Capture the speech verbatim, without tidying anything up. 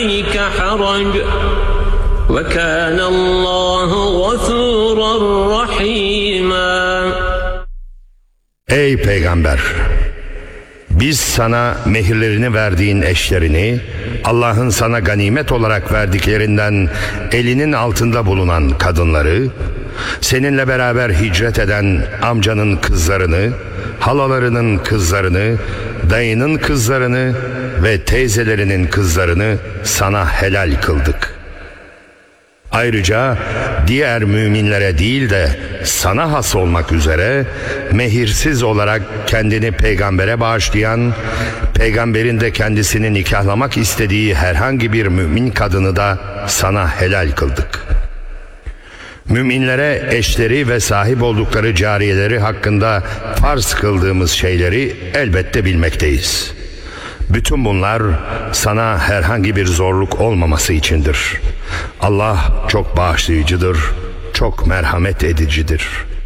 عليك حرج وكان الله غفورا رحيما. Ey peygamber! Biz sana mehirlerini verdiğin eşlerini, Allah'ın sana ganimet olarak verdiklerinden elinin altında bulunan kadınları, seninle beraber hicret eden amcanın kızlarını, halalarının kızlarını, dayının kızlarını ve teyzelerinin kızlarını sana helal kıldık. Ayrıca diğer müminlere değil de sana has olmak üzere mehirsiz olarak kendini peygambere bağışlayan, peygamberin de kendisini nikahlamak istediği herhangi bir mümin kadını da sana helal kıldık. Müminlere eşleri ve sahip oldukları cariyeleri hakkında farz kıldığımız şeyleri elbette bilmekteyiz. Bütün bunlar sana herhangi bir zorluk olmaması içindir. Allah çok bağışlayıcıdır, çok merhamet edicidir.